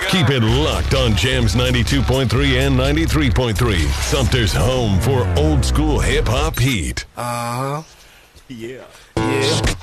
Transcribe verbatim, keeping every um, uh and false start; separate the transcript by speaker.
Speaker 1: Keep it locked on Jams ninety-two point three and ninety-three point three. Sumter's home for old school hip hop heat.
Speaker 2: Uh huh.
Speaker 3: Yeah.
Speaker 2: Yeah.